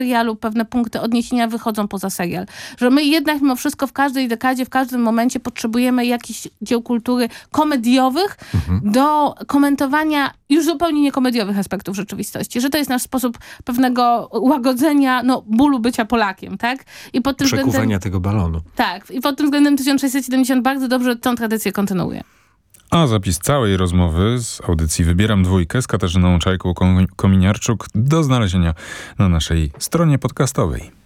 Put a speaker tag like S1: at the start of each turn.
S1: serialu pewne punkty odniesienia wychodzą poza serial. Że my jednak mimo wszystko w każdej dekadzie, w każdym momencie potrzebujemy jakichś dzieł kultury komediowych do komentowania już zupełnie niekomediowych aspektów rzeczywistości. Że to jest nasz sposób pewnego łagodzenia bólu bycia Polakiem, tak? I pod tym
S2: przekuwania tego balonu.
S1: Tak. I pod tym względem 1670 bardzo dobrze tę tradycję kontynuuje.
S3: A zapis całej rozmowy z audycji Wybieram Dwójkę z Katarzyną Czajką-Kominiarczuk do znalezienia na naszej stronie podcastowej.